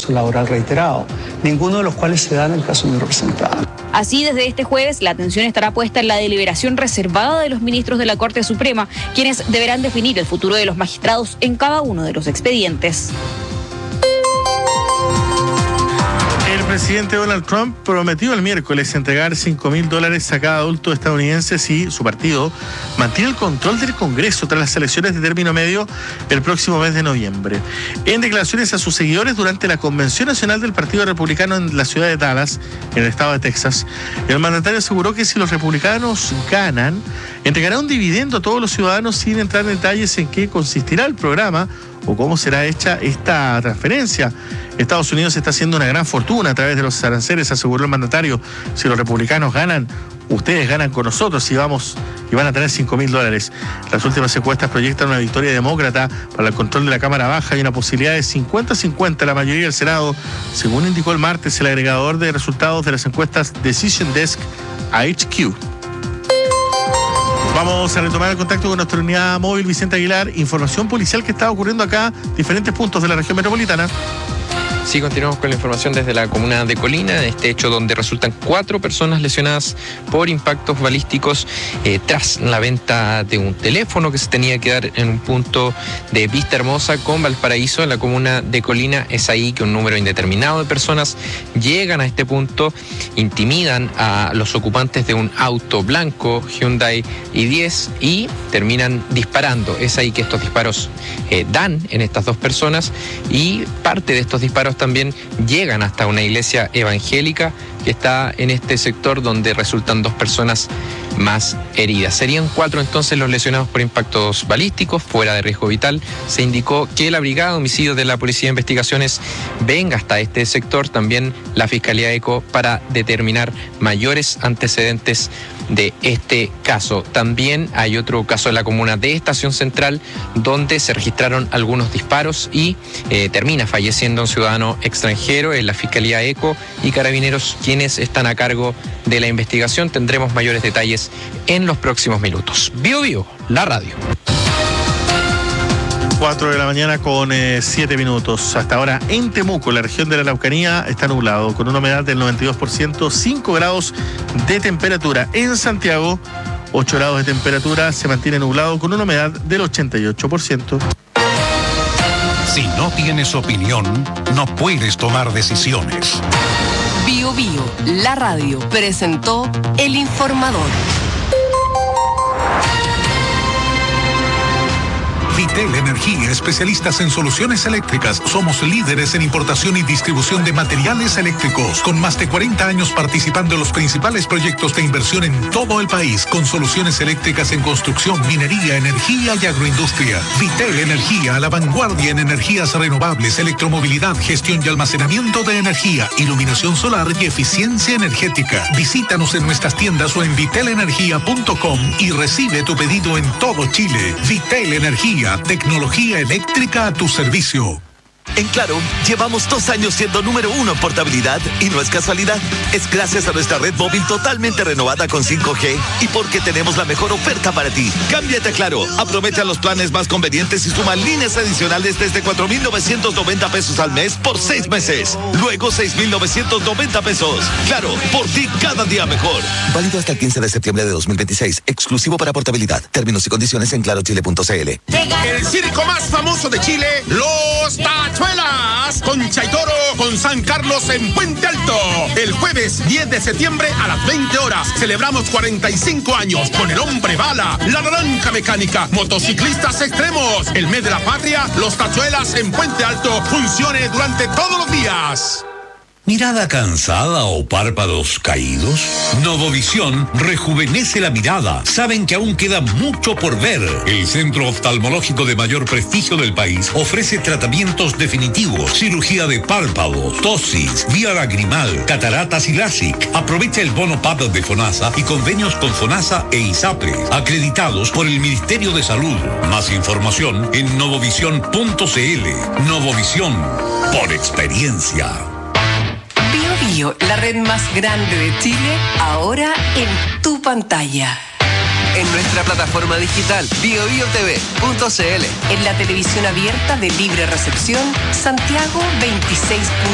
acoso laboral reiterado, ninguno de los cuales se da en el caso de mi representada. Así, desde este jueves, la atención estará puesta en la deliberación reservada de los ministros de la Corte Suprema, quienes deberán definir el futuro de los magistrados en cada uno de los expedientes. El presidente Donald Trump prometió el miércoles entregar $5.000 a cada adulto estadounidense si su partido mantiene el control del Congreso tras las elecciones de término medio el próximo mes de noviembre. En declaraciones a sus seguidores durante la Convención Nacional del Partido Republicano en la ciudad de Dallas, en el estado de Texas, el mandatario aseguró que si los republicanos ganan, entregará un dividendo a todos los ciudadanos sin entrar en detalles en qué consistirá el programa o cómo será hecha esta transferencia. Estados Unidos está haciendo una gran fortuna a través de los aranceles, aseguró el mandatario. Si los republicanos ganan, ustedes ganan con nosotros y van a tener $5.000. Las últimas encuestas proyectan una victoria demócrata para el control de la Cámara Baja y una posibilidad de 50-50 la mayoría del Senado, según indicó el martes el agregador de resultados de las encuestas Decision Desk HQ. Vamos a retomar el contacto con nuestra unidad móvil Vicente Aguilar. Información policial que está ocurriendo acá, diferentes puntos de la región metropolitana. Sí, continuamos con la información desde la comuna de Colina, este hecho donde resultan 4 personas lesionadas por impactos balísticos tras la venta de un teléfono que se tenía que dar en un punto de Vista Hermosa con Valparaíso, en la comuna de Colina. Es ahí que un número indeterminado de personas llegan a este punto, intimidan a los ocupantes de un auto blanco Hyundai i10 y terminan disparando. Es ahí que estos disparos dan en estas 2 personas y parte de estos disparos también llegan hasta una iglesia evangélica que está en este sector, donde resultan 2 personas más heridas. Serían 4 entonces los lesionados por impactos balísticos fuera de riesgo vital. Se indicó que la Brigada de Homicidios de la Policía de Investigaciones venga hasta este sector, también la Fiscalía ECO, para determinar mayores antecedentes de este caso. También hay otro caso en la comuna de Estación Central, donde se registraron algunos disparos y termina falleciendo un ciudadano extranjero. En la Fiscalía ECO y Carabineros quienes están a cargo de la investigación. Tendremos mayores detalles en los próximos minutos. Bio Bio, la radio. 4 de la mañana con 7 minutos. Hasta ahora en Temuco, la región de la Araucanía, está nublado, con una humedad del 92%, 5 grados de temperatura. En Santiago, 8 grados de temperatura, se mantiene nublado con una humedad del 88%. Si no tienes opinión, no puedes tomar decisiones. Bio Bio, la radio, presentó El Informador. Vitel Energía, especialistas en soluciones eléctricas. Somos líderes en importación y distribución de materiales eléctricos, con más de 40 años participando en los principales proyectos de inversión en todo el país, con soluciones eléctricas en construcción, minería, energía y agroindustria. Vitel Energía, a la vanguardia en energías renovables, electromovilidad, gestión y almacenamiento de energía, iluminación solar y eficiencia energética. Visítanos en nuestras tiendas o en vitelenergia.com y recibe tu pedido en todo Chile. Vitel Energía, tecnología eléctrica a tu servicio. En Claro, llevamos 2 años siendo número 1 en portabilidad y no es casualidad. Es gracias a nuestra red móvil totalmente renovada con 5G y porque tenemos la mejor oferta para ti. Cámbiate a Claro, aprovecha los planes más convenientes y suma líneas adicionales desde 4.990 pesos al mes por 6 meses. Luego 6.990 pesos. Claro, por ti cada día mejor. Válido hasta el 15 de septiembre de 2026. Exclusivo para portabilidad. Términos y condiciones en clarochile.cl. El circo más famoso de Chile, Los Tachuelas, Concha y Toro con San Carlos en Puente Alto. El jueves 10 de septiembre a las 20 horas celebramos 45 años con el Hombre Bala, la Naranja Mecánica, motociclistas extremos. El mes de la patria, Los Tachuelas en Puente Alto funcione durante todos los días. ¿Mirada cansada o párpados caídos? Novovisión rejuvenece la mirada. Saben que aún queda mucho por ver. El centro oftalmológico de mayor prestigio del país ofrece tratamientos definitivos, cirugía de párpados, tosis, vía lagrimal, cataratas y LASIK. Aprovecha el bono PAP de FONASA y convenios con FONASA e ISAPRE, acreditados por el Ministerio de Salud. Más información en novovisión.cl. Novovisión, por experiencia. Bio Bio, la red más grande de Chile, ahora en tu pantalla. En nuestra plataforma digital biobiotv.cl. En la televisión abierta de libre recepción, Santiago 26.